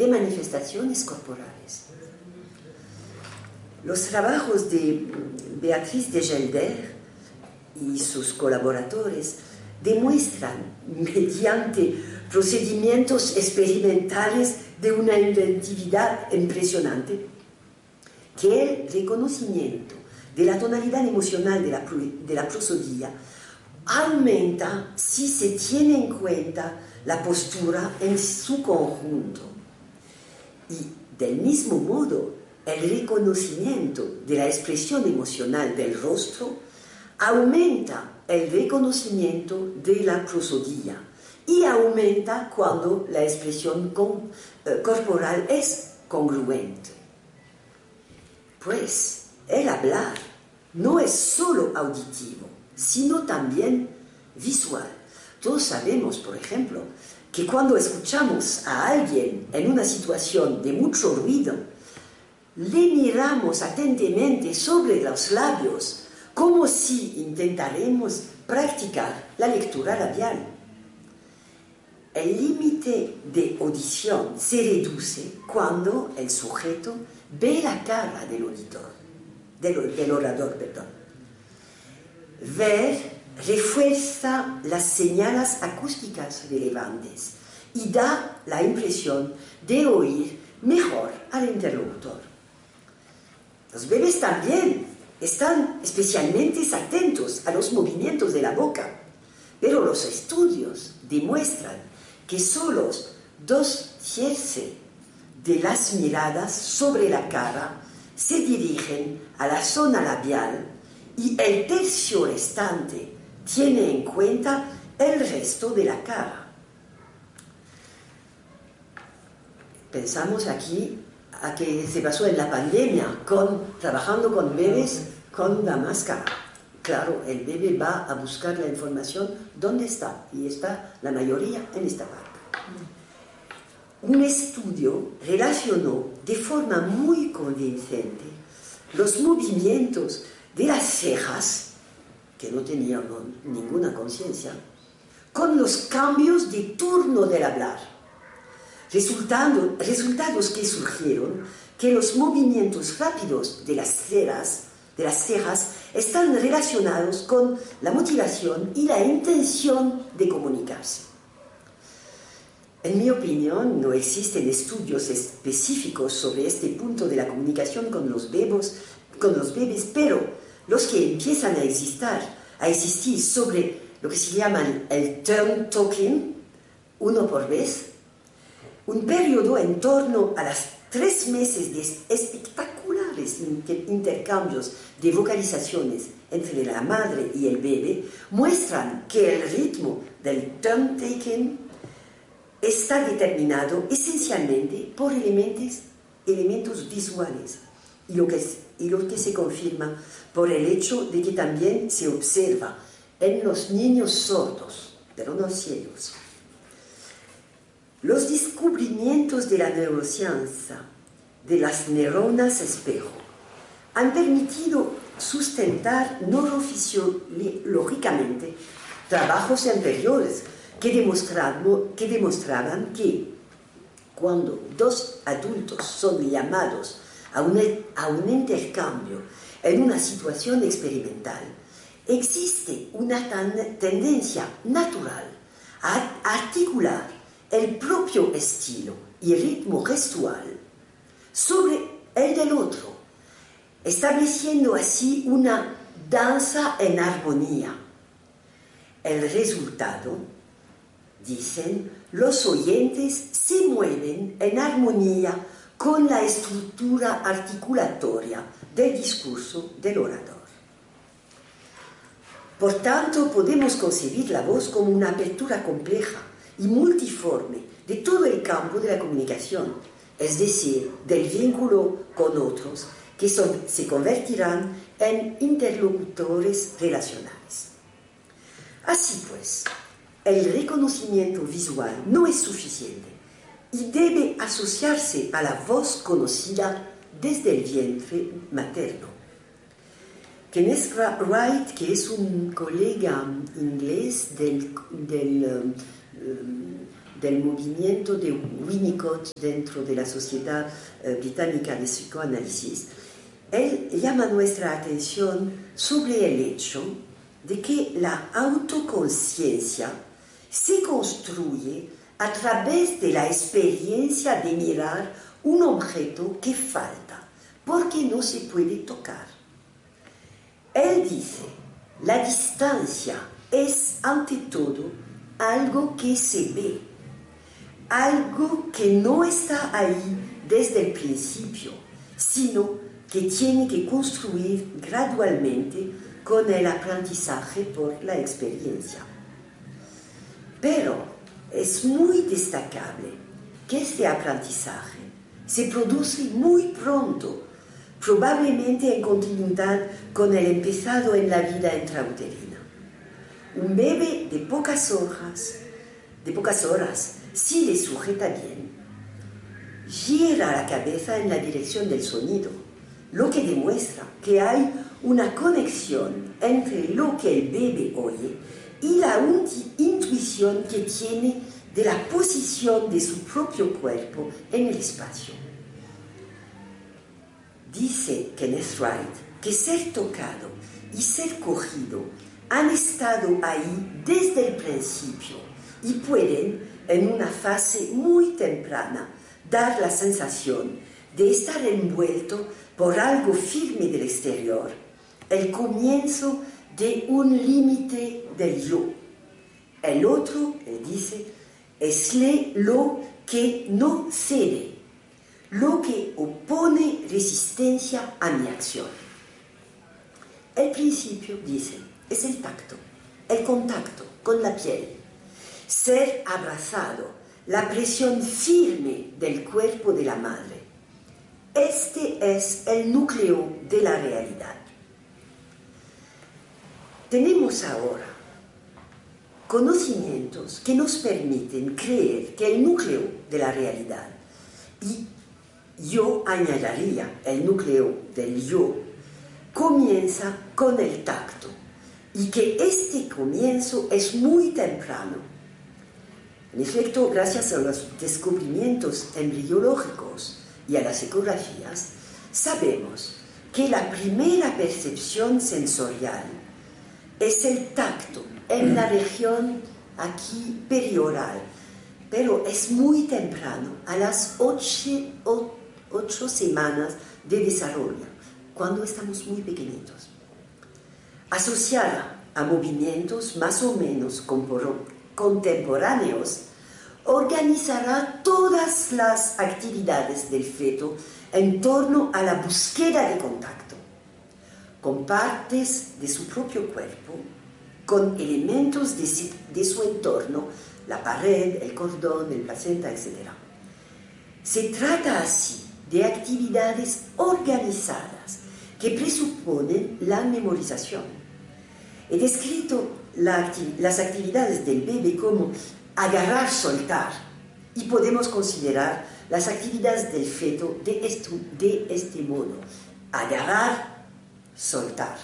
de manifestaciones corporales. Los trabajos de Beatriz de Gelder y sus colaboradores demuestran, mediante procedimientos experimentales de una inventividad impresionante, que el reconocimiento de la tonalidad emocional de la prosodía aumenta si se tiene en cuenta la postura en su conjunto. Y del mismo modo, el reconocimiento de la expresión emocional del rostro aumenta el reconocimiento de la prosodía y aumenta cuando la expresión corporal es congruente. Pues el hablar no es solo auditivo, sino también visual. Todos sabemos, por ejemplo, que cuando escuchamos a alguien en una situación de mucho ruido, le miramos atentamente sobre los labios, como si intentáramos practicar la lectura labial. El límite de audición se reduce cuando el sujeto ve la cara del orador. Ver refuerza las señales acústicas relevantes y da la impresión de oír mejor al interlocutor. Los bebés también están especialmente atentos a los movimientos de la boca, pero los estudios demuestran que solo 2/3 de las miradas sobre la cara se dirigen a la zona labial y el tercio restante tiene en cuenta el resto de la cara. Pensamos aquí a que se pasó en la pandemia trabajando con bebés con la máscara. Claro, el bebé va a buscar la información dónde está, y está la mayoría en esta parte. Un estudio relacionó de forma muy convincente los movimientos de las cejas, que no tenían ninguna conciencia, con los cambios de turno del hablar. Resultados que surgieron que los movimientos rápidos de las cejas están relacionados con la motivación y la intención de comunicarse. En mi opinión, no existen estudios específicos sobre este punto de la comunicación con los bebés, pero los que empiezan a existir sobre lo que se llama el turn talking, uno por vez, un periodo en torno a las 3 meses de espectaculares intercambios de vocalizaciones entre la madre y el bebé, muestran que el ritmo del turn taking está determinado esencialmente por elementos visuales, y lo que se confirma por el hecho de que también se observa en los niños sordos, pero no ciegos. Los descubrimientos de la neurociencia de las neuronas espejo han permitido sustentar neurofisiológicamente trabajos anteriores que demostraban que cuando 2 adultos son llamados a un intercambio en una situación experimental, existe una tendencia natural a articular el propio estilo y ritmo gestual sobre el del otro, estableciendo así una danza en armonía. El resultado, dicen, los oyentes se mueven en armonía con la estructura articulatoria del discurso del orador. Por tanto, podemos concebir la voz como una apertura compleja y multiforme de todo el campo de la comunicación, es decir, del vínculo con otros, que se convertirán en interlocutores relacionales. Así pues, el reconocimiento visual no es suficiente y debe asociarse a la voz conocida desde el vientre materno. Kenneth Wright, que es un colega inglés del del movimiento de Winnicott dentro de la Sociedad Británica de Psicoanálisis, él llama nuestra atención sobre el hecho de que la autoconciencia se construye a través de la experiencia de mirar un objeto que falta, porque no se puede tocar. Él dice, la distancia es ante todo algo que se ve, algo que no está ahí desde el principio, sino que tiene que construir gradualmente con el aprendizaje por la experiencia. Pero es muy destacable que este aprendizaje se produce muy pronto, probablemente en continuidad con el empezado en la vida intrauterina. Un bebé de pocas horas, si le sujeta bien, gira la cabeza en la dirección del sonido, lo que demuestra que hay una conexión entre lo que el bebé oye y la intuición que tiene de la posición de su propio cuerpo en el espacio. Dice Kenneth Wright que ser tocado y ser cogido han estado ahí desde el principio y pueden, en una fase muy temprana, dar la sensación de estar envuelto por algo firme del exterior, el comienzo de un límite del yo. El otro, él dice, es lo que no cede, lo que opone resistencia a mi acción. El principio, dice, es el tacto, el contacto con la piel, ser abrazado, la presión firme del cuerpo de la madre. Este es el núcleo de la realidad. Tenemos ahora conocimientos que nos permiten creer que el núcleo de la realidad, y yo añadiría el núcleo del yo, comienza con el tacto y que este comienzo es muy temprano. En efecto, gracias a los descubrimientos embriológicos y a las ecografías, sabemos que la primera percepción sensorial es el tacto en la región aquí perioral, pero es muy temprano, a las 8 semanas de desarrollo, cuando estamos muy pequeñitos. Asociada a movimientos más o menos contemporáneos, organizará todas las actividades del feto en torno a la búsqueda de contacto, con partes de su propio cuerpo, con elementos de su entorno, la pared, el cordón, el placenta, etc. Se trata así de actividades organizadas que presuponen la memorización. He descrito las actividades del bebé como agarrar, soltar, y podemos considerar las actividades del feto de este modo: agarrar, soltar.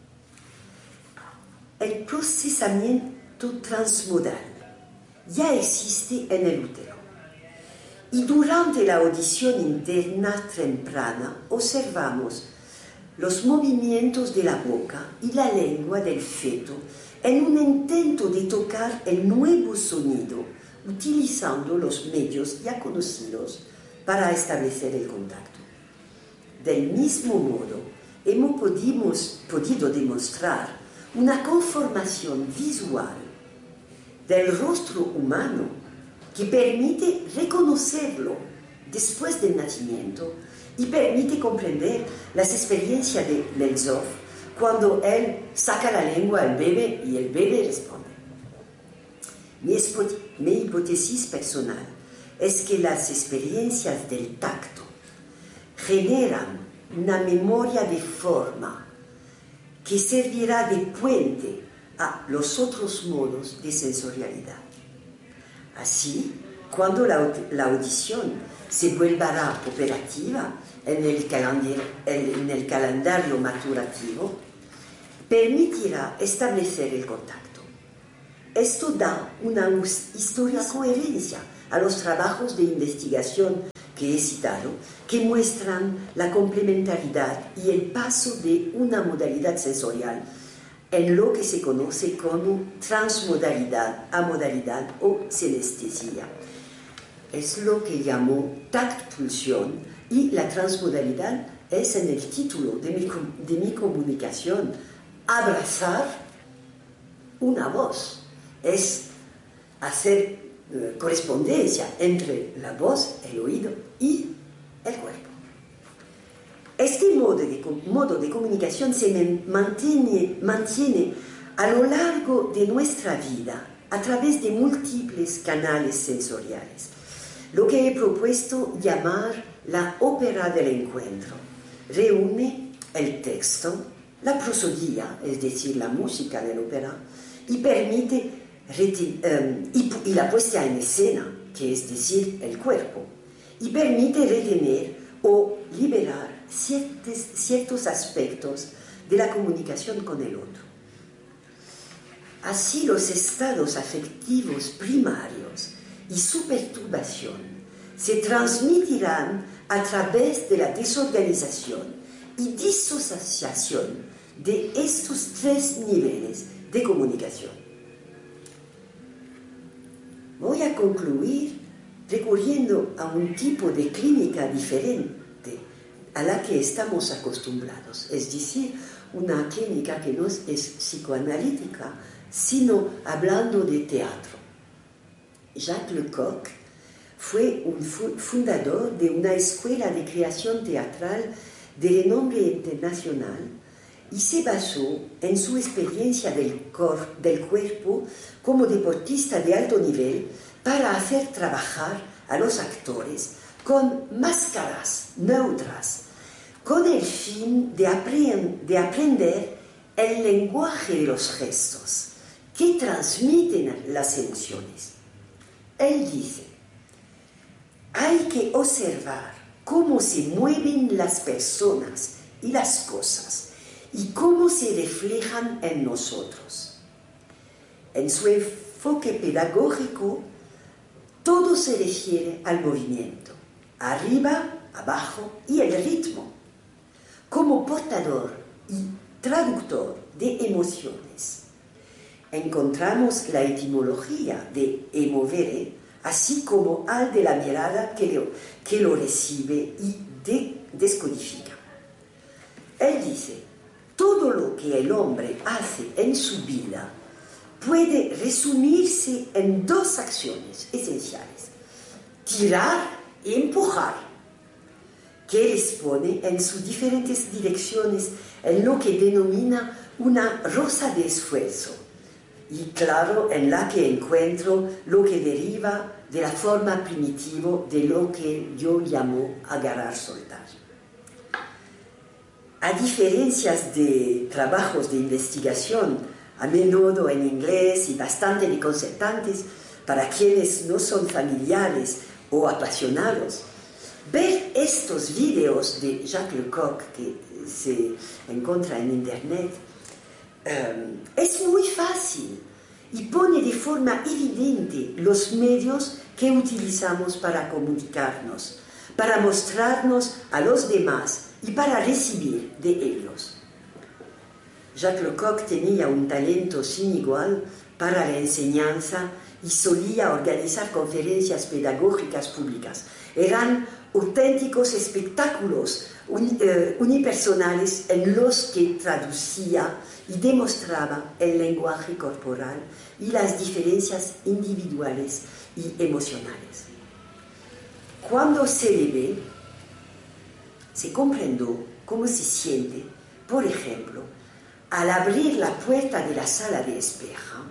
El procesamiento transmodal ya existe en el útero, y durante la audición interna temprana observamos los movimientos de la boca y la lengua del feto en un intento de tocar el nuevo sonido, utilizando los medios ya conocidos para establecer el contacto. Del mismo modo, hemos podido demostrar una conformación visual del rostro humano que permite reconocerlo después del nacimiento y permite comprender las experiencias de Lelzov cuando él saca la lengua al bebé y el bebé responde. Mi hipótesis personal es que las experiencias del tacto generan una memoria de forma que servirá de puente a los otros modos de sensorialidad. Así, cuando la audición se vuelva operativa en el calendario maturativo, permitirá establecer el contacto. Esto da una histórica coherencia a los trabajos de investigación que he citado, que muestran la complementariedad y el paso de una modalidad sensorial en lo que se conoce como transmodalidad, amodalidad o sinestesia. Es lo que llamó tactpulsión, y la transmodalidad es en el título de mi comunicación, abrazar una voz, es hacer correspondencia entre la voz, el oído y el cuerpo. Este modo de comunicación se mantiene a lo largo de nuestra vida a través de múltiples canales sensoriales, lo que he propuesto llamar la ópera del encuentro. Reúne el texto, la prosodía, es decir, la música de la ópera, y permite y la puesta en escena, que es decir, el cuerpo, y permite retener o liberar ciertos aspectos de la comunicación con el otro. Así, los estados afectivos primarios y su perturbación se transmitirán a través de la desorganización y disociación de estos tres niveles de comunicación. Voy a concluir recurriendo a un tipo de clínica diferente a la que estamos acostumbrados, es decir, una clínica que no es psicoanalítica, sino hablando de teatro. Jacques Lecoq fue un fundador de una escuela de creación teatral de renombre internacional y se basó en su experiencia del cuerpo como deportista de alto nivel para hacer trabajar a los actores con máscaras neutras, con el fin de aprender el lenguaje de los gestos que transmiten las emociones. Él dice: hay que observar cómo se mueven las personas y las cosas y cómo se reflejan en nosotros. En su enfoque pedagógico, todo se refiere al movimiento, arriba, abajo y el ritmo, como portador y traductor de emociones. Encontramos la etimología de emovere, así como al de la mirada que lo recibe y descodifica. Él dice: todo lo que el hombre hace en su vida puede resumirse en dos acciones esenciales: tirar y empujar, que expone en sus diferentes direcciones en lo que denomina una rosa de esfuerzo, y claro, en la que encuentro lo que deriva de la forma primitiva de lo que yo llamo agarrar, soltar. A diferencia de trabajos de investigación, a menudo en inglés y bastante desconcertantes para quienes no son familiares o apasionados, ver estos vídeos de Jacques Lecoq que se encuentra en internet es muy fácil y pone de forma evidente los medios que utilizamos para comunicarnos, para mostrarnos a los demás y para recibir de ellos. Jacques Lecoq tenía un talento sin igual para la enseñanza y solía organizar conferencias pedagógicas públicas. Eran auténticos espectáculos unipersonales en los que traducía y demostraba el lenguaje corporal y las diferencias individuales y emocionales. Cuando se le ve, se comprendió cómo se siente, por ejemplo, al abrir la puerta de la sala de espera,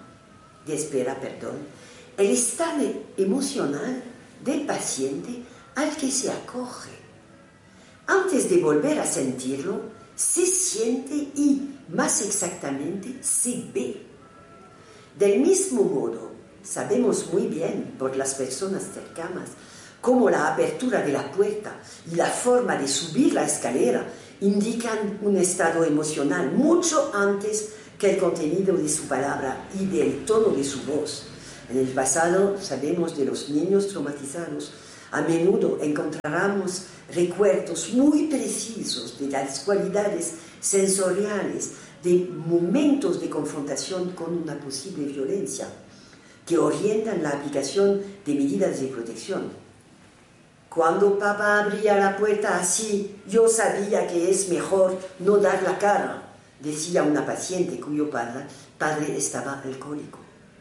el estado emocional del paciente al que se acoge. Antes de volver a sentirlo, se siente y, más exactamente, se ve. Del mismo modo, sabemos muy bien por las personas cercanas cómo la apertura de la puerta y la forma de subir la escalera indican un estado emocional mucho antes que el contenido de su palabra y del tono de su voz. En el pasado, sabemos de los niños traumatizados, a menudo encontramos recuerdos muy precisos de las cualidades sensoriales de momentos de confrontación con una posible violencia que orientan la aplicación de medidas de protección. Cuando papá abría la puerta así, yo sabía que es mejor no dar la cara, decía una paciente cuyo padre estaba alcohólico.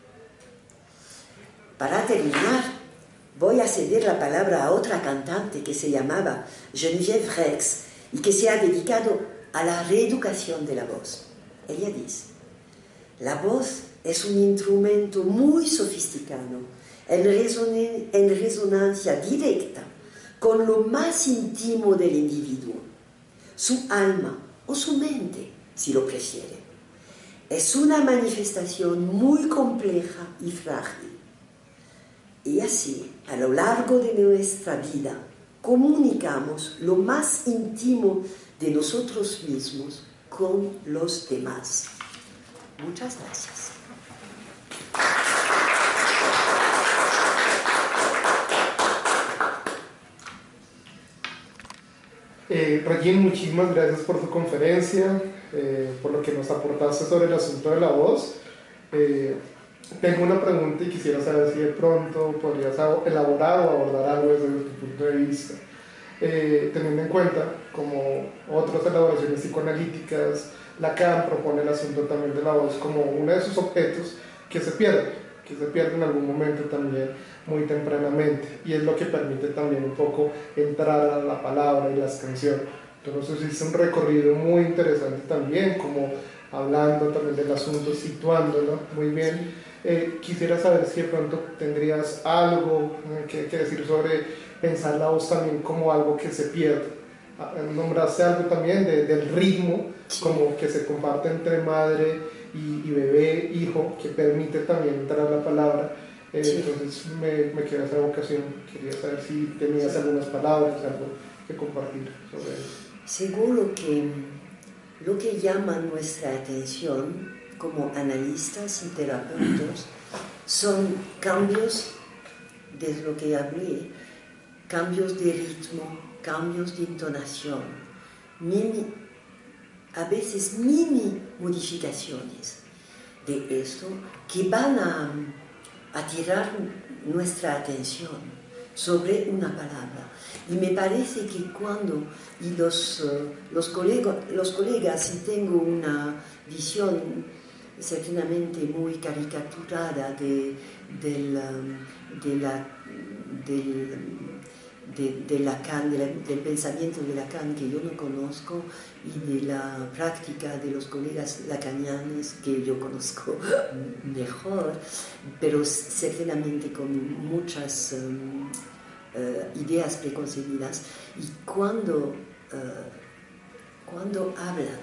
Para terminar, voy a ceder la palabra a otra cantante que se llamaba Geneviève Rex y que se ha dedicado a la reeducación de la voz. Ella dice: la voz es un instrumento muy sofisticado, en resonancia directa con lo más íntimo del individuo, su alma o su mente, si lo prefiere. Es una manifestación muy compleja y frágil. Y así, a lo largo de nuestra vida, comunicamos lo más íntimo de nosotros mismos con los demás. Muchas gracias. Regine, muchísimas gracias por tu conferencia, por lo que nos aportaste sobre el asunto de la voz. Tengo una pregunta y quisiera saber si de pronto podrías elaborar o abordar algo desde tu punto de vista. Teniendo en cuenta, como otras elaboraciones psicoanalíticas, Lacan propone el asunto también de la voz como uno de sus objetos que se pierde en algún momento también muy tempranamente, y es lo que permite también un poco entrar a la palabra y las canciones. Entonces hice un recorrido muy interesante también, como hablando también del asunto, situándolo muy bien. Quisiera saber si de pronto tendrías algo que decir sobre pensar la voz también como algo que se pierde. Nombraste algo también del ritmo, como que se comparte entre madre y bebé, hijo, que permite también entrar a la palabra. Entonces me queda esa vocación. Quería saber si tenías algunas palabras, algo que compartir sobre eso. Seguro que lo que llama nuestra atención como analistas y terapeutas son cambios, de lo que hablé, cambios de ritmo, cambios de entonación, a veces mini modificaciones de esto que van a tirar nuestra atención sobre una palabra. Y me parece que cuando los colegas, y tengo una visión ciertamente muy caricaturada de Lacan, del pensamiento de Lacan que yo no conozco, y de la práctica de los colegas lacanianos que yo conozco mejor, pero ciertamente con muchas ideas preconcebidas. Y cuando hablan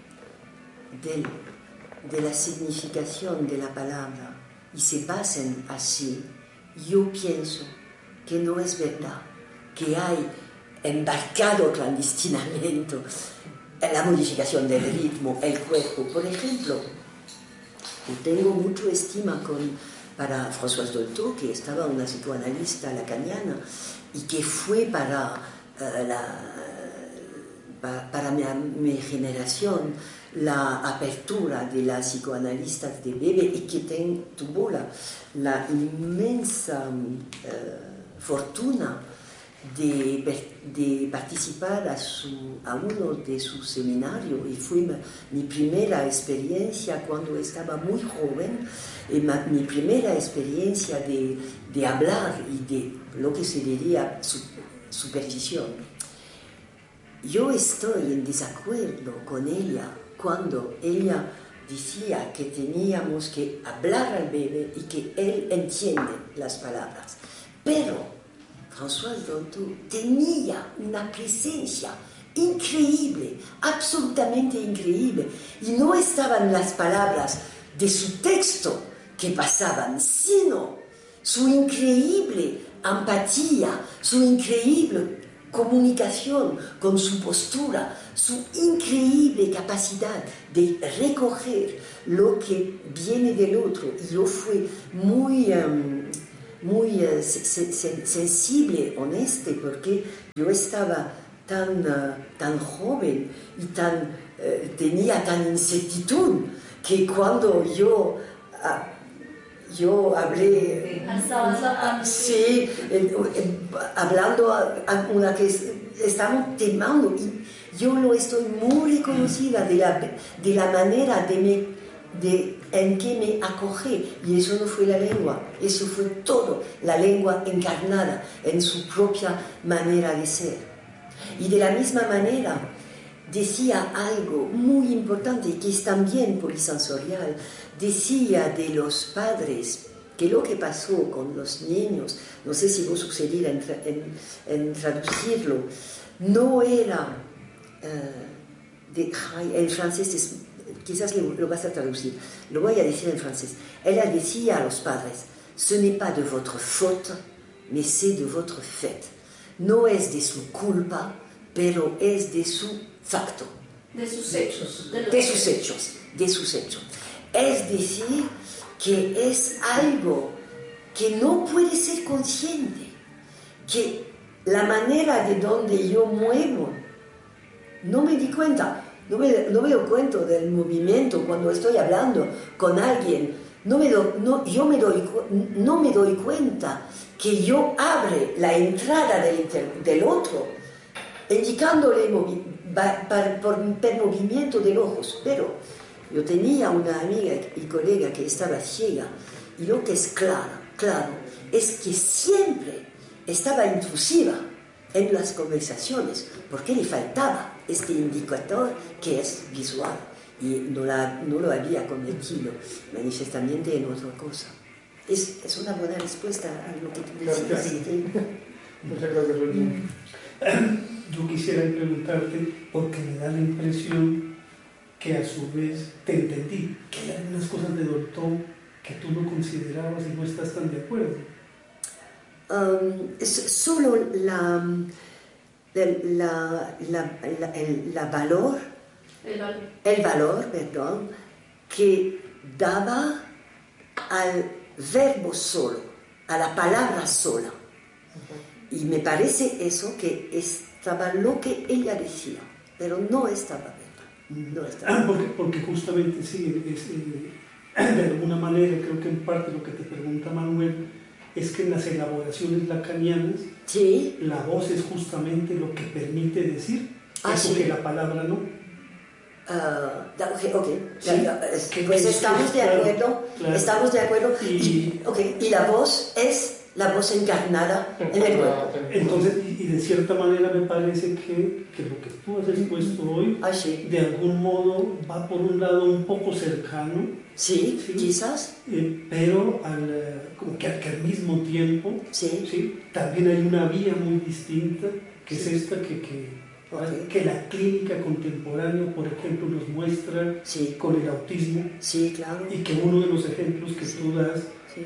de la significación de la palabra y se basan así, yo pienso que no es verdad, que hay embarcado clandestinamente en la modificación del ritmo, el cuerpo. Por ejemplo, yo tengo mucha estima para Françoise Dolto, que estaba una psicoanalista lacaniana y que fue para mi generación la apertura de las psicoanalistas de Bebe, y que tuvo la inmensa fortuna de participar a uno de sus seminarios, y fue mi primera experiencia cuando estaba muy joven, mi primera experiencia de hablar y de lo que se diría supervisión. Yo estoy en desacuerdo con ella cuando ella decía que teníamos que hablar al bebé y que él entiende las palabras. Pero Françoise Dolto tenía una presencia increíble, absolutamente increíble, y no estaban las palabras de su texto que pasaban, sino su increíble empatía, su increíble comunicación, con su postura, su increíble capacidad de recoger lo que viene del otro. Y yo fui muy sensible, honesta, porque yo estaba tan joven y tenía tan incertidumbre que cuando yo hablé, sí, hablando a una que estamos temando, y yo lo estoy muy reconocida de la manera en que me acogí, y eso no fue la lengua, eso fue todo, la lengua encarnada en su propia manera de ser. Y de la misma manera decía algo muy importante, que es también polisensorial. Decía de los padres que lo que pasó con los niños, no sé si va a suceder en traducirlo, no era, en francés quizás lo vas a traducir, lo voy a decir en francés. Ella decía a los padres: ce n'est pas de votre faute, mais c'est de votre fait. No es de su culpa, pero es de su facto. De sus hechos. De sus hechos. Es decir, que es algo que no puede ser consciente, que la manera de donde yo muevo, no me di cuenta, no me doy cuenta del movimiento cuando estoy hablando con alguien, no me doy cuenta que yo abre la entrada del otro, indicándole por movimiento de los ojos. Pero yo tenía una amiga y colega que estaba ciega, y lo que es claro es que siempre estaba intrusiva en las conversaciones, porque le faltaba este indicador que es visual, y no lo había convertido manifestamente en otra cosa. Es una buena respuesta a lo que tú decías. Muchas gracias, Regina. Yo quisiera preguntarte, porque me da la impresión que a su vez te entendí, que hay algunas cosas de Dolto que tú no considerabas y no estás tan de acuerdo. Es solo el valor, que daba al verbo solo, a la palabra sola. Y me parece eso, que estaba lo que ella decía, pero no estaba bien. No estaba bien. Porque justamente sí, de alguna manera creo que en parte lo que te pregunta Manuel es que en las elaboraciones lacanianas, sí, la voz es justamente lo que permite decir eso, sí, que la palabra no. Okay. Sí, pues estamos de acuerdo, claro. Estamos de acuerdo. Y la voz es la voz encarnada en el cuerpo. Entonces, y de cierta manera me parece que lo que tú has expuesto hoy, sí, de algún modo va por un lado un poco cercano, sí, quizás, pero como que al mismo tiempo, sí, también hay una vía muy distinta, que es esta que la clínica contemporánea, por ejemplo, nos muestra con el autismo, claro, y que uno de los ejemplos que tú das,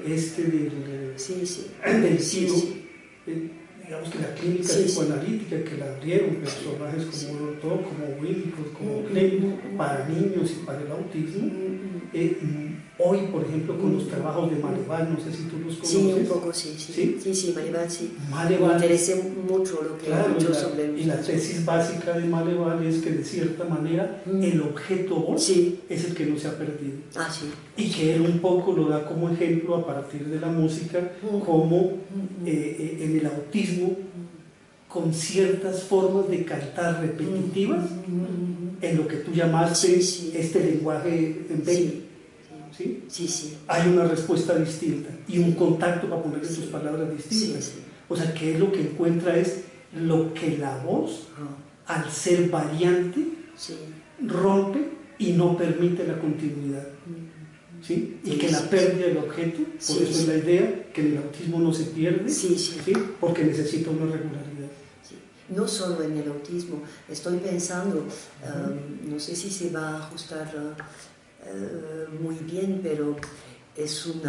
del ciego, digamos que la clínica psicoanalítica que la abrieron personajes como Dolto, como Winnicott, como Klein, para niños y para el autismo, hoy, por ejemplo, con los trabajos de Maleval, no sé si tú los conoces. Sí, un poco, sí, Maleval, sí. Maleval, me interesa mucho lo que ha dicho sobre el... Y la tesis básica de Maleval es que de cierta manera el objeto voz es el que no se ha perdido. Y que él un poco lo da como ejemplo a partir de la música, como en el autismo, con ciertas formas de cantar repetitivas, en lo que tú llamaste este lenguaje embedded. ¿Sí? Hay una respuesta distinta y un contacto, para ponerle sus palabras distintas. O sea, que es lo que encuentra es lo que la voz, al ser variante, rompe y no permite la continuidad. ¿Sí? Y que la pérdida del objeto, por eso es la idea, que el autismo no se pierde, porque necesita una regularidad. No solo en el autismo, estoy pensando, no sé si se va a ajustar muy bien, pero es un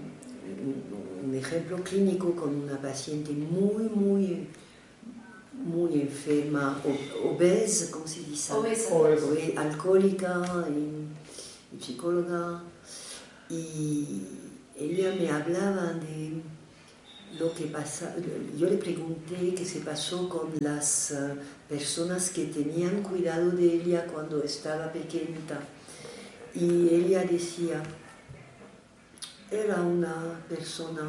ejemplo clínico con una paciente muy muy enferma, obesa, ¿cómo se dice? Obesa. Alcohólica y psicóloga. Y ella me hablaba de lo que pasa. Yo le pregunté qué se pasó con las personas que tenían cuidado de ella cuando estaba pequeñita. Y ella decía, era una persona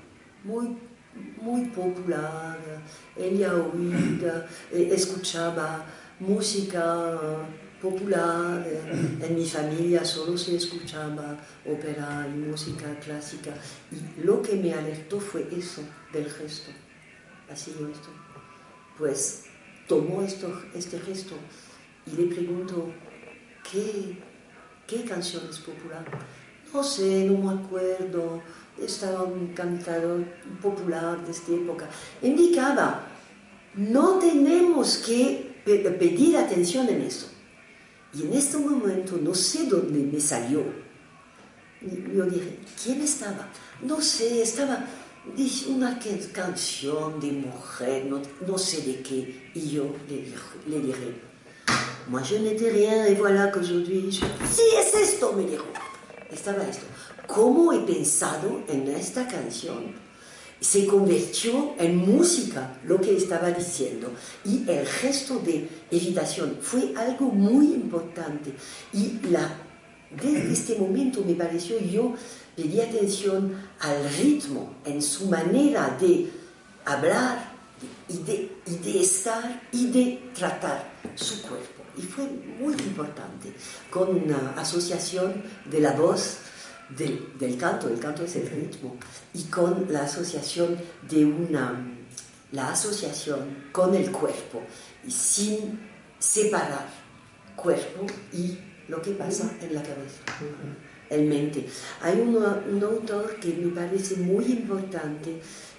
muy popular, ella oía, escuchaba música popular, en mi familia solo se escuchaba ópera y música clásica, y lo que me alertó fue eso del gesto. Así yo esto. Pues tomó este gesto y le pregunto, ¿qué canción es popular? No sé, no me acuerdo, estaba un cantador popular de esta época. Indicaba, no tenemos que pedir atención en eso. Y en este momento no sé dónde me salió. Yo dije, ¿quién estaba? No sé, estaba una canción de mujer, no sé de qué. Y yo le dije, moi je n'étais rien, et voilà qu'aujourd'hui, sí, es esto, me dijo. Estaba esto. ¿Cómo he pensado en esta canción? Se convirtió en música lo que estaba diciendo, y el gesto de evitación fue algo muy importante, y desde este momento me pareció, yo pedí atención al ritmo, en su manera de hablar y de estar y de tratar su cuerpo, y fue muy importante, con una asociación de la voz, del canto. El canto es el ritmo, y con la asociación la asociación con el cuerpo, y sin separar cuerpo y lo que pasa en la cabeza, en mente. Hay un autor que me parece muy importante,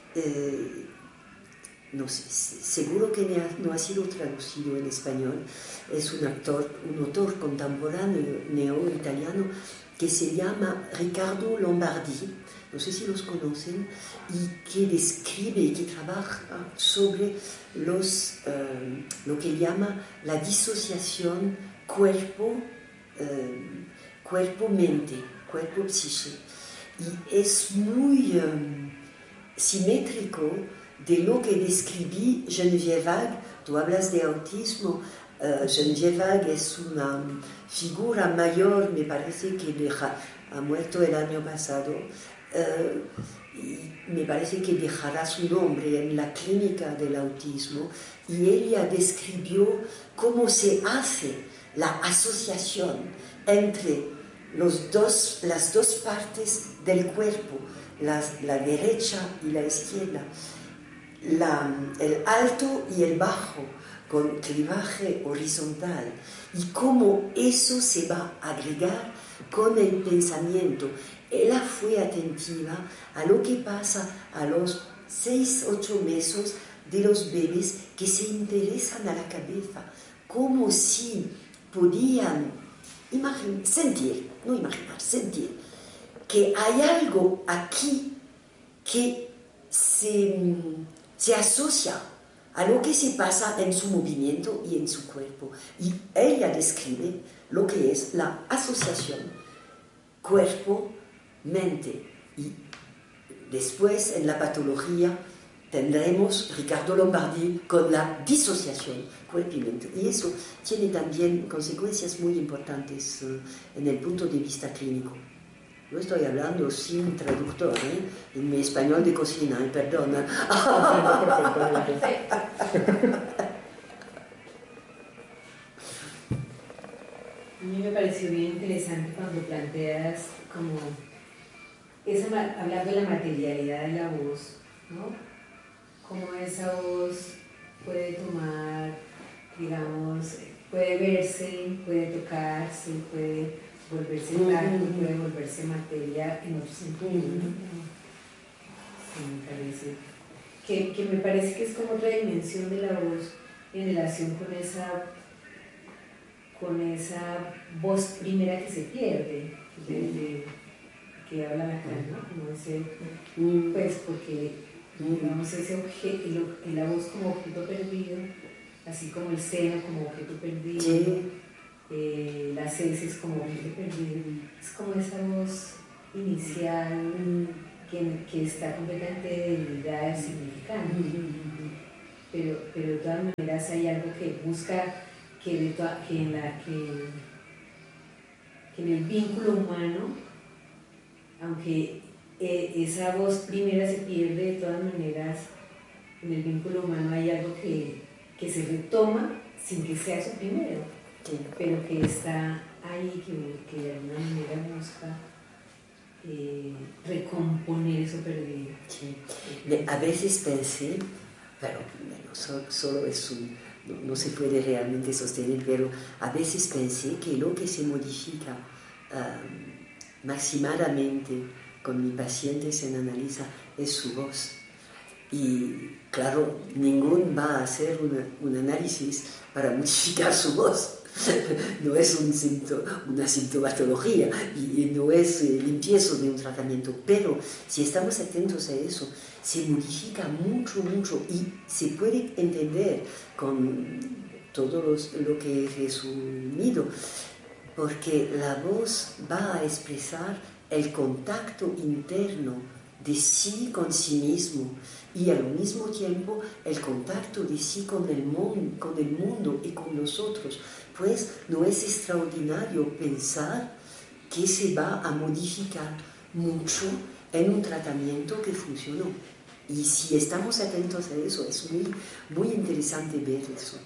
no sé, seguro que no ha sido traducido en español, es un autor contemporáneo italiano, que se llama Riccardo Lombardi, no sé si los conocen, y que describe, que trabaja sobre lo que llama la disociación cuerpo-mente, cuerpo-psique. Y es muy simétrico de lo que describí Geneviève Vague. Tú hablas de autismo. Geneviève Vague es una figura mayor, me parece que ha muerto el año pasado, y me parece que dejará su nombre en la clínica del autismo, y ella describió cómo se hace la asociación entre las dos partes del cuerpo, la derecha y la izquierda, el alto y el bajo, con clivaje horizontal, y cómo eso se va a agregar con el pensamiento. Ella fue atentiva a lo que pasa a los 6-8 meses de los bebés, que se interesan a la cabeza, como si podían sentir que hay algo aquí que se asocia a lo que se pasa en su movimiento y en su cuerpo. Y ella describe lo que es la asociación cuerpo-mente. Y después, en la patología, tendremos Riccardo Lombardi con la disociación cuerpo y mente. Y eso tiene también consecuencias muy importantes en el punto de vista clínico. Yo estoy hablando sin traductor, en mi español de cocina, perdona. A mí me pareció bien interesante cuando planteas como hablando de la materialidad de la voz, ¿no? Cómo esa voz puede tomar, digamos, puede verse, puede tocarse, puede volverse tacto, puede volverse materia en otro sentido, ¿no? Sí, me parece que me parece que es como otra dimensión de la voz en relación con esa voz primera que se pierde, que habla Lacan, ¿no? Como ese, pues porque digamos ese objeto, la voz como objeto perdido, así como el seno como objeto perdido, las heces como objeto perdido. Es como esa voz inicial que está completamente desligada del significante. Pero de todas maneras hay algo que busca que en el vínculo humano, aunque esa voz primera se pierde, de todas maneras en el vínculo humano hay algo que se retoma sin que sea su primero, pero que está ahí, que de alguna manera busca recomponer eso perdido. Sí. A veces pensé, pero bueno, solo es no se puede realmente sostener, pero a veces pensé que lo que se modifica maximadamente con mi paciente en Analisa es su voz. Y claro, ningún va a hacer un análisis para modificar su voz. No es una sintomatología y no es el empiezo de un tratamiento, pero si estamos atentos a eso, se modifica mucho y se puede entender con todo lo que he resumido, porque la voz va a expresar el contacto interno de sí con sí mismo y al mismo tiempo el contacto de sí con el mundo y con nosotros. Pues no es extraordinario pensar que se va a modificar mucho en un tratamiento que funcionó. Y si estamos atentos a eso, es muy interesante ver eso.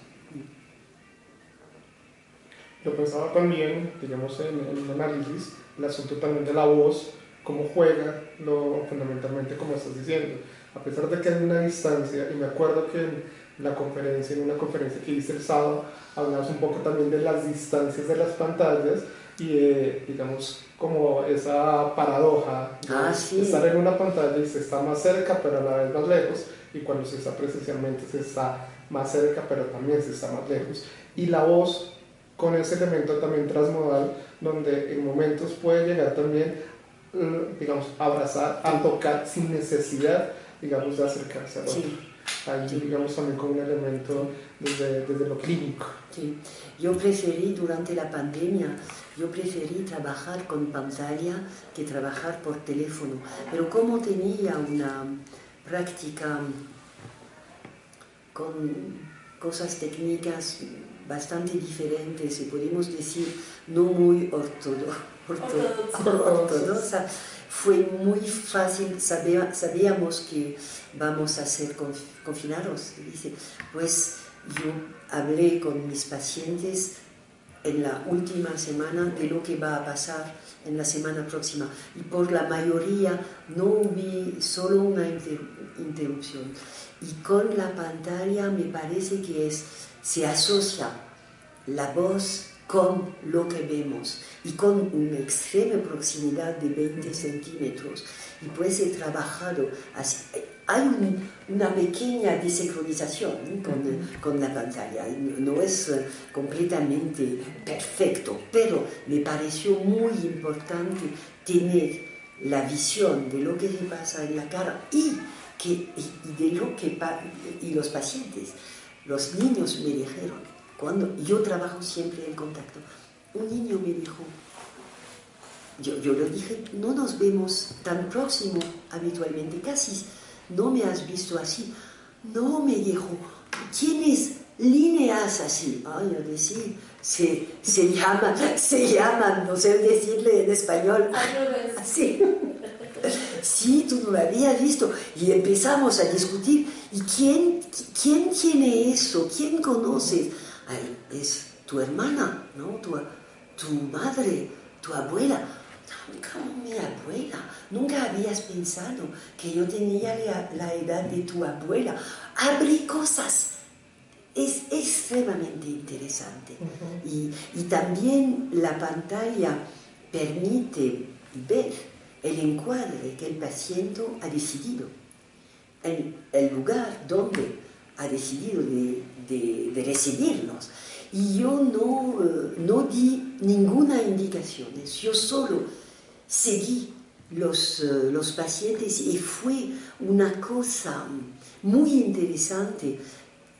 Yo pensaba también, digamos, en el análisis, el asunto también de la voz, cómo juega, fundamentalmente como estás diciendo. A pesar de que hay una distancia, y me acuerdo que en una conferencia que hice el sábado, hablabas un poco también de las distancias de las pantallas y digamos, como esa paradoja de estar en una pantalla y se está más cerca, pero a la vez más lejos, y cuando se está presencialmente se está más cerca, pero también se está más lejos. Y la voz, con ese elemento también transmodal, donde en momentos puede llegar también, digamos, a abrazar, a tocar sin necesidad, digamos, de acercarse al otro. Ahí, digamos, también con un elemento desde lo clínico. Sí. Yo preferí, durante la pandemia, trabajar con pantalla que trabajar por teléfono. Pero como tenía una práctica con cosas técnicas bastante diferentes, y podemos decir no muy ortodoxa, fue muy fácil, sabíamos que vamos a ser confinados. Dice, pues yo hablé con mis pacientes en la última semana de lo que va a pasar en la semana próxima, y por la mayoría no hubo solo una interrupción. Y con la pantalla me parece que se asocia la voz con lo que vemos y con una extrema proximidad de 20 centímetros, y puede ser trabajado así. Hay una pequeña desincronización con la pantalla, no es completamente perfecto, pero me pareció muy importante tener la visión de lo que se pasa en la cara y los pacientes. Los niños me dijeron, cuando yo trabajo siempre en contacto, un niño me dijo, yo le dije, no nos vemos tan próximo habitualmente, casi no me has visto así. No, me dijo, tienes líneas así. Yo decía, se llaman, no sé decirle en español. Así. Sí, tú no lo habías visto. Y empezamos a discutir, ¿y quién tiene eso? ¿Quién conoces? Ay, es tu hermana, ¿no? Tu madre, tu abuela. Como mi abuela. Nunca habías pensado que yo tenía la edad de tu abuela. Abrí cosas. Es extremadamente interesante. Y también la pantalla permite ver el encuadre que el paciente ha decidido, el lugar donde ha decidido de recibirnos. Y yo no di ninguna indicación, yo solo seguí los pacientes, y fue una cosa muy interesante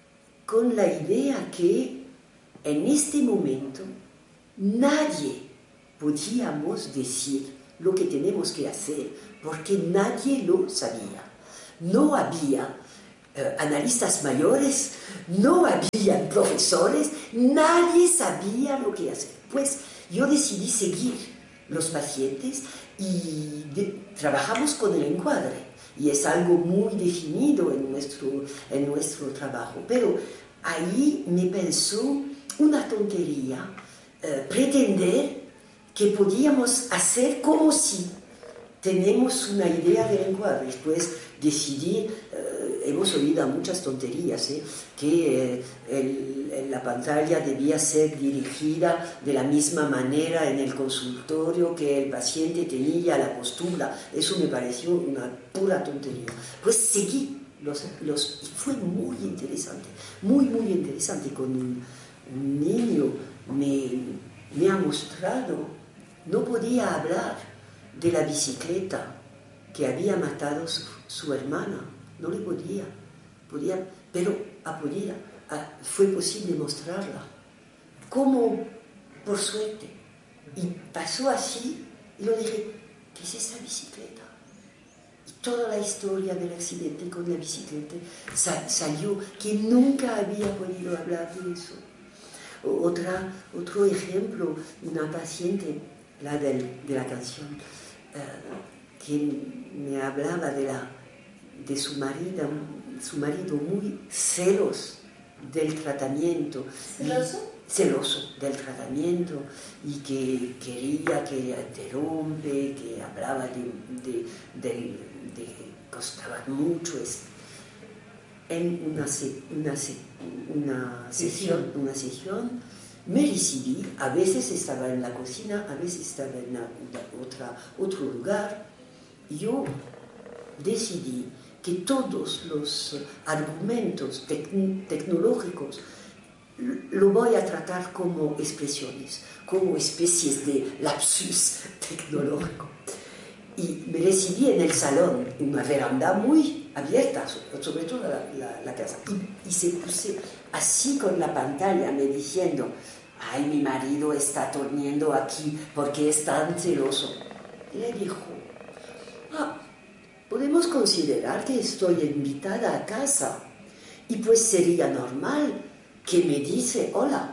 con la idea que en este momento nadie podíamos decir lo que tenemos que hacer, porque nadie lo sabía. No había analistas mayores, no había profesores, nadie sabía lo que hacer. Pues yo decidí seguir los pacientes y trabajamos con el encuadre. Y es algo muy definido en nuestro trabajo. Pero ahí me pensó una tontería pretender que podíamos hacer como si tenemos una idea del encuadre. Después decidí, hemos oído muchas tonterías, que la pantalla debía ser dirigida de la misma manera en el consultorio que el paciente tenía la postura. Eso me pareció una pura tontería. Pues seguí y fue muy interesante, muy interesante. Con un niño me ha mostrado, no podía hablar de la bicicleta que había matado su hermana, no le podía, pero fue posible mostrarla, como por suerte, y pasó así, y yo dije, ¿qué es esa bicicleta? Y toda la historia del accidente con la bicicleta salió, que nunca había podido hablar de eso. Otro ejemplo, una paciente, la de la canción, que me hablaba de su marido muy celoso del tratamiento. Celoso del tratamiento, y que quería que interrumpe, que hablaba de que costaba mucho. En una sesión me recibí, a veces estaba en la cocina, a veces estaba en otro lugar, y yo decidí que todos los argumentos tecnológicos lo voy a tratar como expresiones, como especies de lapsus tecnológico. Y me recibí en el salón, una veranda muy abierta, sobre todo la casa, y se puse así con la pantalla, me diciendo, ay, mi marido está durmiendo aquí porque es tan celoso. Y le dijo, podemos considerar que estoy invitada a casa, y pues sería normal que me dice, hola.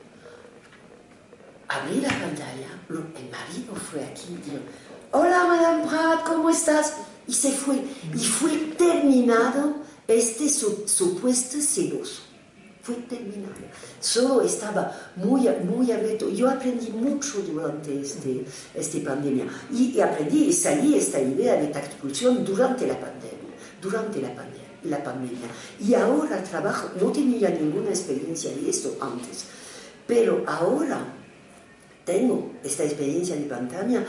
Abrí la pantalla, el marido fue aquí y dijo, hola, Madame Prat, ¿cómo estás? Y se fue. Y fue terminado este supuesto celoso. Fue terminado. Solo estaba muy abierto. Yo aprendí mucho durante esta pandemia. Y aprendí y salí esta idea de tactipulsión durante la pandemia. Y ahora trabajo, no tenía ninguna experiencia de esto antes, pero ahora tengo esta experiencia de pandemia,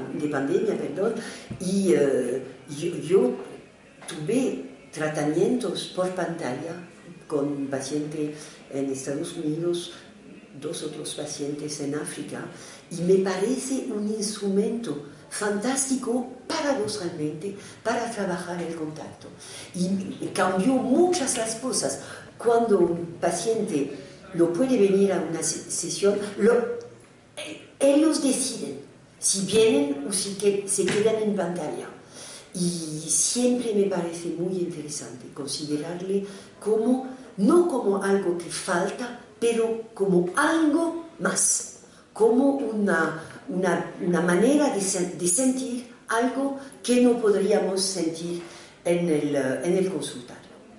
y yo tuve tratamientos por pantalla con pacientes en Estados Unidos, 2 otros pacientes en África, y me parece un instrumento fantástico paradojalmente para trabajar el contacto. Y cambió muchas las cosas. Cuando un paciente no puede venir a una sesión, ellos deciden si vienen o si se quedan en pantalla. Y siempre me parece muy interesante considerarle no como algo que falta, pero como algo más, como una manera de sentir algo que no podríamos sentir en el consultorio.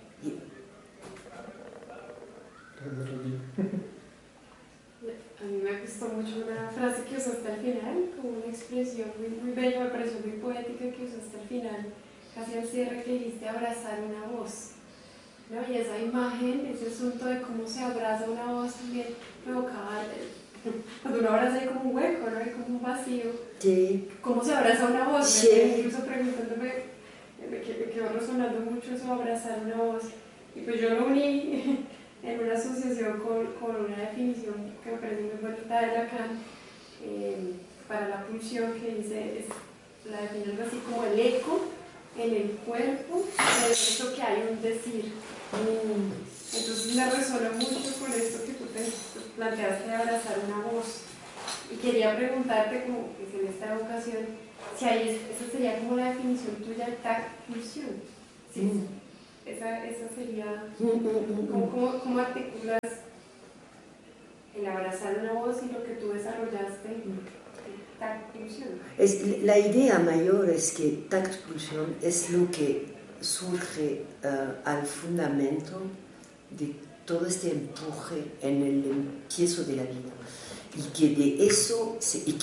A mí me gustó mucho una frase que usaste al final, como una expresión muy bella, me pareció muy poética, que usaste al final, casi al cierre, que dijiste abrazar una voz, ¿no? Y esa imagen, ese asunto de cómo se abraza una voz también provocaba, cuando uno abraza hay como un hueco, ¿no? Hay como un vacío. Sí. ¿Cómo se abraza una voz? Sí. Incluso preguntándome, me quedó resonando mucho eso, abrazar una voz. Y pues yo lo uní en una asociación con una definición que me parece muy bonita de Lacan para la pulsión, que dice, la define algo así como el eco en el cuerpo, de eso que hay un decir. Entonces me resonó mucho con esto que tú te planteaste de abrazar una voz. Y quería preguntarte, como que en esta ocasión, si ahí esa sería como la definición tuya de tacto-pulsión. ¿Sí? Esa sería, ¿cómo articulas el abrazar una voz y lo que tú desarrollaste en tacto-pulsión? La idea mayor es que tacto-pulsión es lo que surge al fundamento de todo este empuje en el empiezo de la vida y que de eso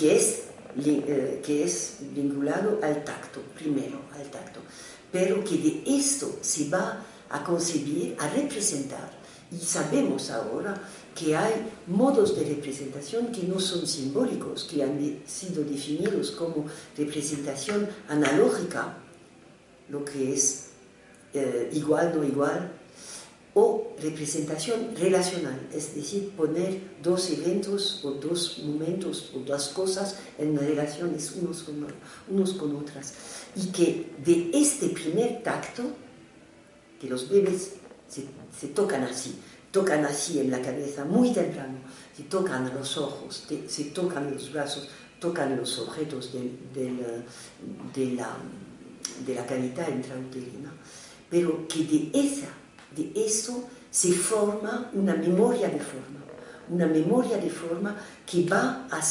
que es vinculado al tacto, primero al tacto, pero que de esto se va a concebir, a representar, y sabemos ahora que hay modos de representación que no son simbólicos, que han sido definidos como representación analógica, lo que es igual, no igual, o representación relacional, es decir, poner dos eventos o dos momentos o dos cosas en relaciones unos con otras. Y que de este primer tacto, que los bebés se tocan así en la cabeza muy temprano, se tocan los ojos, se tocan los brazos, tocan los objetos de la cavidad intrauterina, pero que de eso se forma una memoria de forma que va a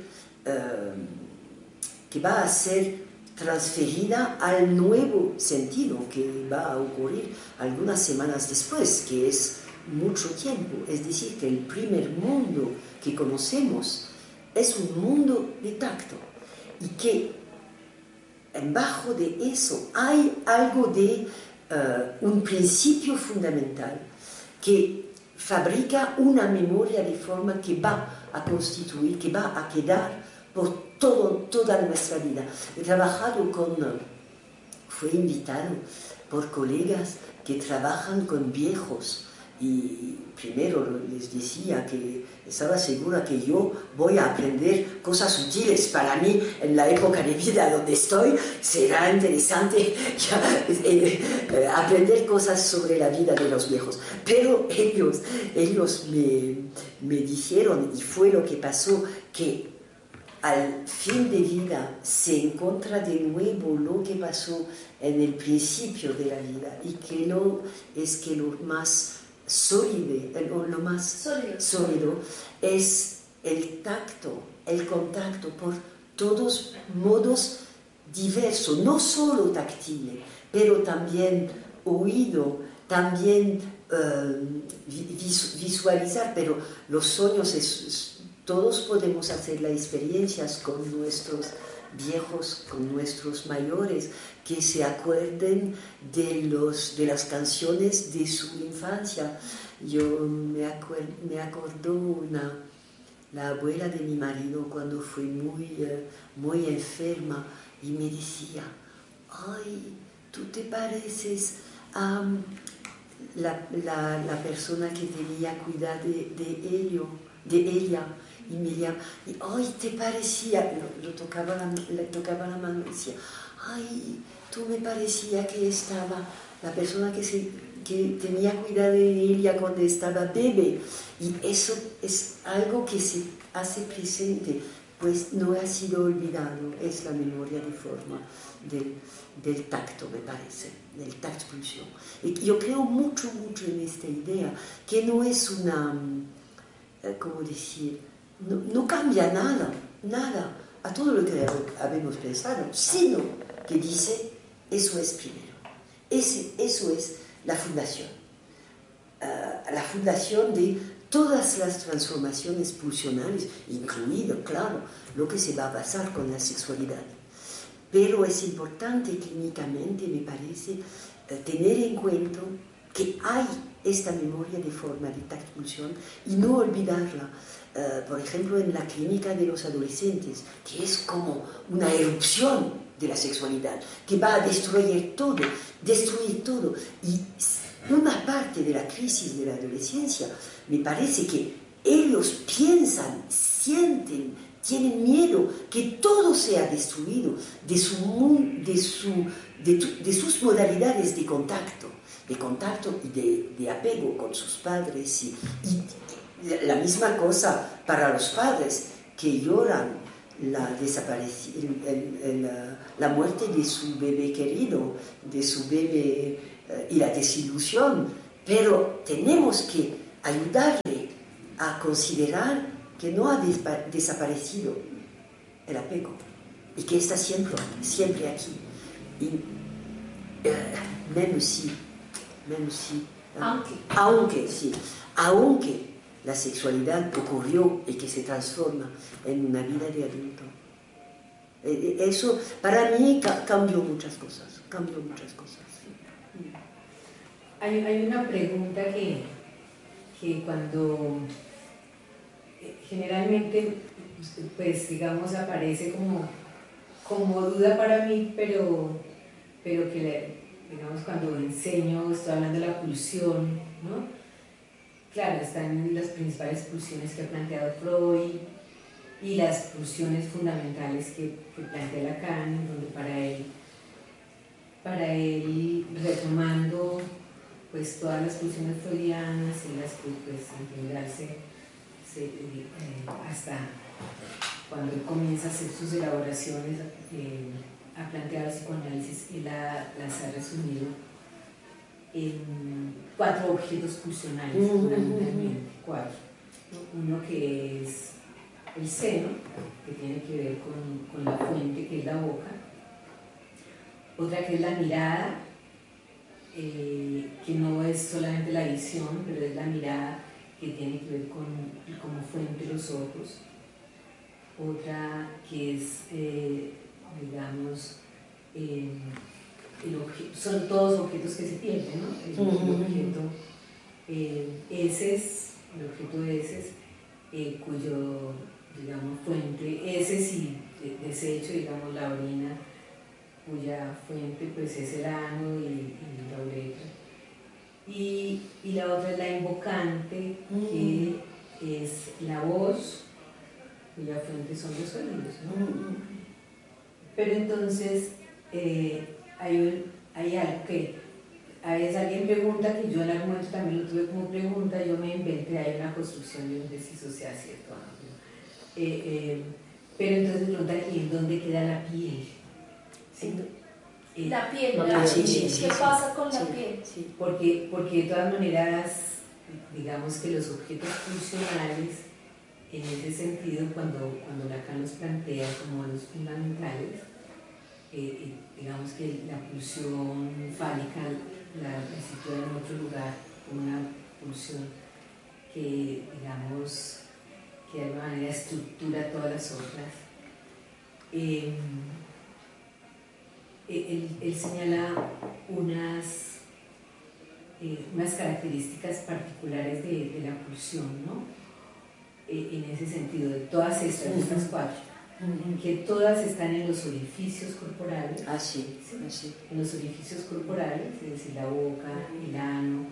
ser transferida al nuevo sentido que va a ocurrir algunas semanas después, que es mucho tiempo. Es decir, que el primer mundo que conocemos es un mundo de tacto y que debajo de eso hay algo de un principio fundamental que fabrica una memoria de forma que va a constituir, que va a quedar por toda nuestra vida. Fui invitado por colegas que trabajan con viejos y primero les decía que estaba segura que yo voy a aprender cosas útiles para mí en la época de vida donde estoy. Será interesante aprender cosas sobre la vida de los viejos. Pero ellos me dijeron, y fue lo que pasó, que al fin de vida se encuentra de nuevo lo que pasó en el principio de la vida y que lo más sólido es el tacto, el contacto por todos modos diversos, no solo táctil, pero también oído, también visualizar, pero los sueños todos podemos hacer las experiencias con nuestros viejos, con nuestros mayores, que se acuerden de las canciones de su infancia. Yo me acordó la abuela de mi marido cuando fue muy enferma y me decía: ay, tú te pareces a la persona que tenía cuidado de ella. Y me llama, ay, te parecía, le tocaba la mano y decía: ay, tú me parecía que estaba la persona que tenía cuidado de ella cuando estaba bebé. Y eso es algo que se hace presente, pues no ha sido olvidado, es la memoria de forma del tacto, me parece, del tacto-pulsión. Y yo creo mucho en esta idea, que no es una, ¿cómo decir? No cambia nada a todo lo que habíamos pensado, sino que dice: eso es primero, eso es la fundación de todas las transformaciones pulsionales, incluido, claro, lo que se va a pasar con la sexualidad. Pero es importante clínicamente, me parece, tener en cuenta que hay esta memoria de forma de tacto-pulsión y no olvidarla. Por ejemplo, en la clínica de los adolescentes, que es como una erupción de la sexualidad, que va a destruir todo. Y una parte de la crisis de la adolescencia, me parece que ellos piensan, sienten, tienen miedo que todo sea destruido de sus modalidades de contacto. de contacto y de apego con sus padres. Y la misma cosa para los padres que lloran la muerte de su bebé querido, de su bebé y la desilusión, pero tenemos que ayudarle a considerar que no ha desaparecido el apego y que está siempre aquí. Y aunque la sexualidad ocurrió y que se transforma en una vida de adulto. Eso para mí cambió muchas cosas. Hay una pregunta que cuando generalmente, pues digamos, aparece como duda para mí, pero que digamos cuando enseño, estoy hablando de la pulsión, ¿no? Claro, están las principales pulsiones que ha planteado Freud y las pulsiones fundamentales que plantea Lacan, donde para él retomando pues todas las pulsiones freudianas y las que pues en general hasta cuando él comienza a hacer sus elaboraciones a plantear el psicoanálisis, él las ha resumido en 4 objetos pulsionales, fundamentalmente, 4. Uno que es el seno, que tiene que ver con la fuente, que es la boca. Otra que es la mirada, que no es solamente la visión, pero es la mirada que tiene que ver como fuente los ojos. Otra que es, digamos, son todos objetos que se pierden, ¿no? El objeto heces, cuyo, digamos, fuente, heces y desecho, digamos, la orina, cuya fuente pues es el ano y la uretra. Y la otra es la invocante, que es la voz, cuya fuente son los oídos, ¿no? Pero entonces hay algo que a veces alguien pregunta, que yo en algún momento también lo tuve como pregunta, yo me inventé, hay una construcción de un deciso sea cierto, ¿no? Pero entonces pregunta que ¿en dónde queda la piel? ¿Sí? La piel, ¿qué pasa con la piel? Sí. Porque de todas maneras, digamos que los objetos funcionales, en ese sentido, cuando Lacan los plantea como los fundamentales, digamos que la pulsión fálica la sitúa en otro lugar, una pulsión que, digamos, que de alguna manera estructura todas las otras. Él señala unas características particulares de la pulsión, ¿no? En ese sentido, de todas estas 4, que todas están en los orificios corporales. ¿Sí? En los orificios corporales, es decir, la boca, el ano,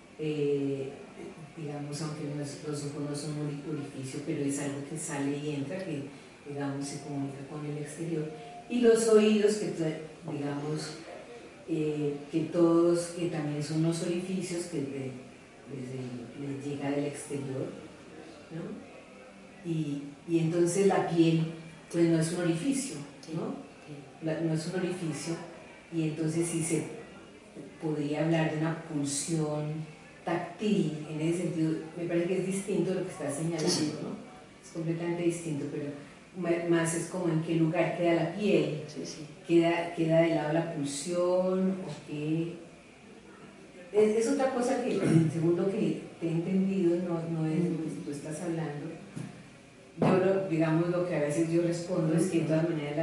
digamos, aunque los ojos no son un orificio, pero es algo que sale y entra, que, digamos, se comunica con el exterior. Y los oídos, que digamos, que todos, que también son unos orificios que les llega del exterior, ¿no? Y entonces la piel, pues no es un orificio, ¿no? No es un orificio, y entonces sí se podría hablar de una pulsión táctil, en ese sentido, me parece que es distinto lo que está señalando, ¿no? Es completamente distinto, pero más es como en qué lugar queda la piel, queda de lado la pulsión, o qué. Es otra cosa que, según lo que te he entendido, no es lo que tú estás hablando. Yo, digamos, lo que a veces yo respondo es que de todas maneras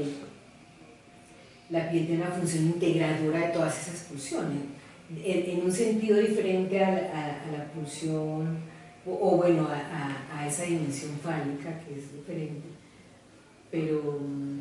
la piel tiene una función integradora de todas esas pulsiones, en un sentido diferente a la pulsión, o bueno, a esa dimensión fálica, que es diferente, pero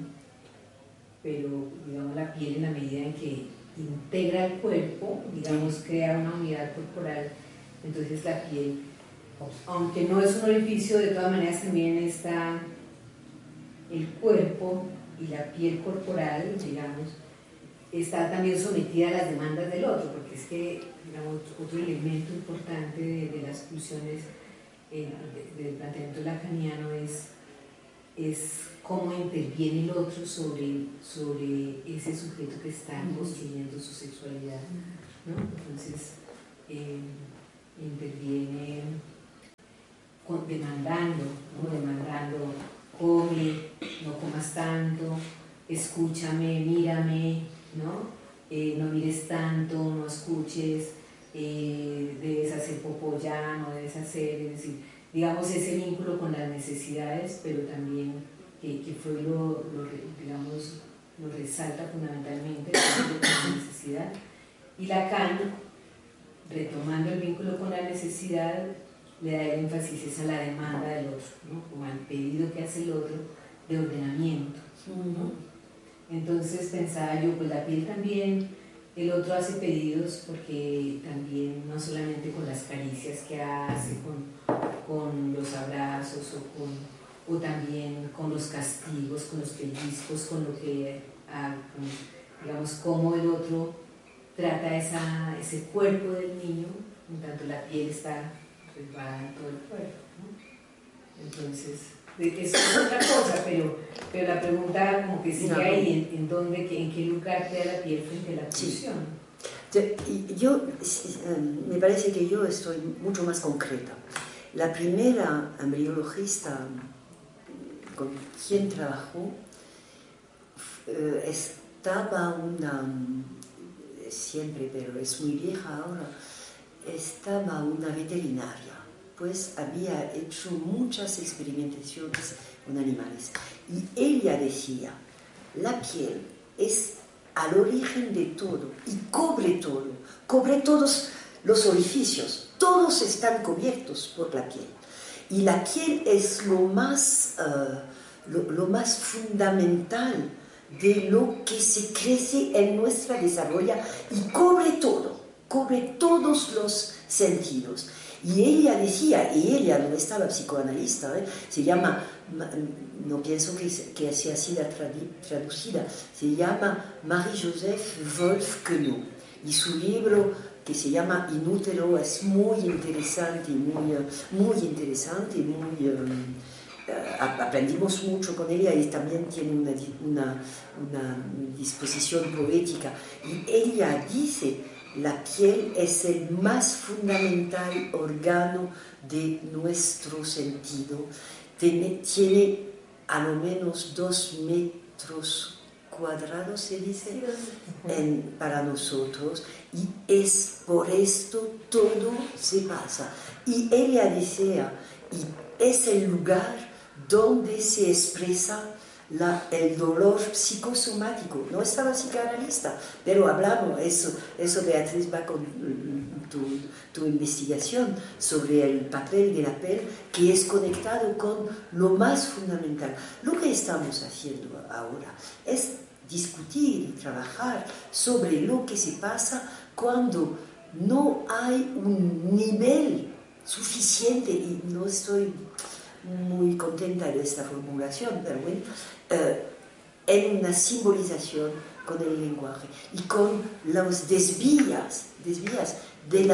digamos, la piel, en la medida en que integra el cuerpo, digamos, crea una unidad corporal, entonces la piel, aunque no es un orificio, de todas maneras también está el cuerpo y la piel corporal, digamos, está también sometida a las demandas del otro, porque es que, digamos, otro elemento importante de las pulsiones del planteamiento lacaniano es cómo interviene el otro sobre ese sujeto que está construyendo su sexualidad, ¿no? Entonces, interviene demandando, come, no comas tanto, escúchame, mírame, ¿no? No mires tanto, no escuches, debes hacer popó ya, no debes hacer, es decir, digamos ese vínculo con las necesidades, pero también que Freud lo resalta fundamentalmente, el vínculo con la necesidad, y Lacan, retomando el vínculo con la necesidad, le da el énfasis a la demanda del otro, ¿no? Como al pedido que hace el otro de ordenamiento, ¿no? Entonces pensaba yo, pues la piel también, el otro hace pedidos porque también no solamente con las caricias que hace, con los abrazos o también con los castigos, con los pellizcos, con lo que, digamos, cómo el otro trata ese cuerpo del niño, en tanto la piel está resbalada en todo el cuerpo, ¿no? Entonces, eso es otra cosa, pero la pregunta como que sigue ahí, en qué lugar queda la piel frente a la pulsión. Yo, me parece que yo estoy mucho más concreta. La primera embriologista con quien trabajó estaba siempre, pero es muy vieja ahora, estaba una veterinaria, pues había hecho muchas experimentaciones con animales. Y ella decía, la piel es al origen de todo y cubre todos los orificios, todos están cubiertos por la piel. Y la piel es lo más fundamental de lo que se crece en nuestra desarrollo y cubre todos los sentidos. Y ella decía, y ella no estaba psicoanalista, se llama, no pienso que sea así traducida, se llama Marie-Joseph Wolf-Queneau, y su libro que se llama Inútero es muy interesante, aprendimos mucho con ella y también tiene una disposición poética. Y ella dice, la piel es el más fundamental órgano de nuestro sentido. Tiene a lo menos 2 metros cuadrados, se dice, para nosotros, y es por esto todo se pasa. Y ella decía, y es el lugar donde se expresa el dolor psicosomático. No estaba psicoanalista, pero hablamos, eso Beatriz va con tu investigación sobre el papel de la piel, que es conectado con lo más fundamental. Lo que estamos haciendo ahora es discutir y trabajar sobre lo que se pasa cuando no hay un nivel suficiente, y no estoy muy contenta de esta formulación, pero bueno, en una simbolización con el lenguaje y con los desvías de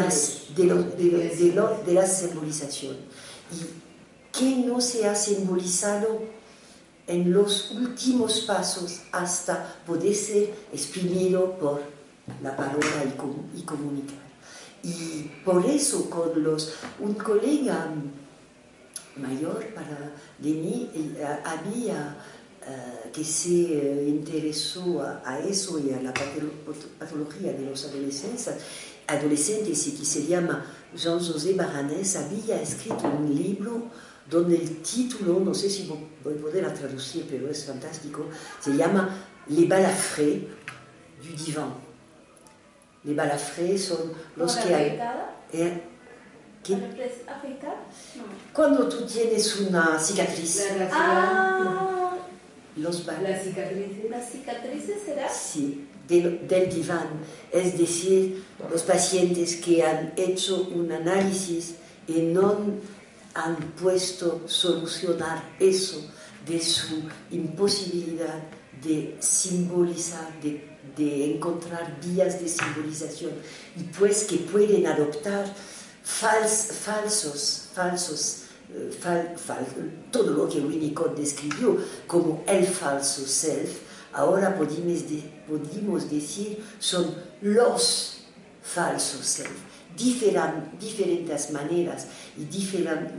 la simbolización, y que no se ha simbolizado en los últimos pasos hasta poder ser exprimido por la palabra y comunicar. Y por eso un colega mayor de mí había que se interesó a eso y a la patología de los adolescentes y que se llama Jean-José Baranés, había escrito un libro donde el título, no sé si voy a poder traducir, pero es fantástico, se llama Les balafrés du divan. Les balafrés son los que hay... ¿Afeitar? No. Cuando tú tienes una cicatriz. ¿Las cicatrices? ¿Las cicatrices será? Sí, del diván. Es decir, los pacientes que han hecho un análisis y no han puesto solucionar eso de su imposibilidad de simbolizar, de de encontrar vías de simbolización y pues que pueden adoptar todo lo que Winnicott describió como el falso self, ahora podemos decir son los falsos self, diferentes maneras y